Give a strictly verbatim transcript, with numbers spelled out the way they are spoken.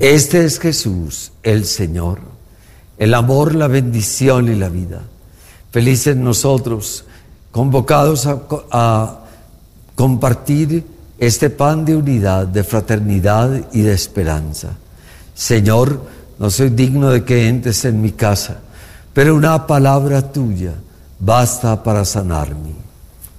Este es Jesús, el Señor, el amor, la bendición y la vida. Felices nosotros, convocados a, a compartir este pan de unidad, de fraternidad y de esperanza. Señor, no soy digno de que entres en mi casa, pero una palabra tuya basta para sanarme.